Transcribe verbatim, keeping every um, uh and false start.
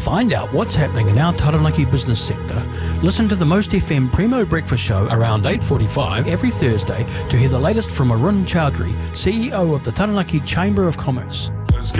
find out what's happening in our Taranaki business sector, listen to the Most F M Primo Breakfast Show around eight forty-five every Thursday to hear the latest from Arun Chowdhury, C E O of the Taranaki Chamber of Commerce.